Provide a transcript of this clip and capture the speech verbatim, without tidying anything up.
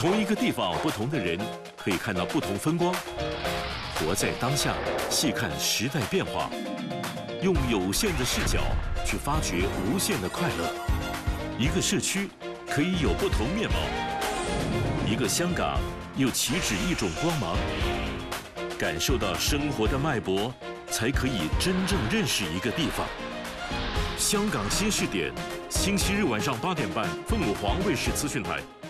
同一个地方，不同的人可以看到不同风光。活在当下，细看时代变化，用有限的视角去发掘无限的快乐。一个社区可以有不同面貌，一个香港又岂止一种光芒。感受到生活的脉搏，才可以真正认识一个地方。香港新视点，星期日晚上八点半，凤凰卫视资讯台。